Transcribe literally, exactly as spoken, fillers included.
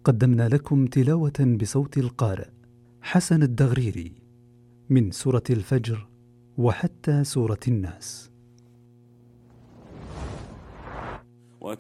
قدمنا لكم تلاوة بصوت القارئ حسن الدغريري من سورة الفجر وحتى سورة الناس.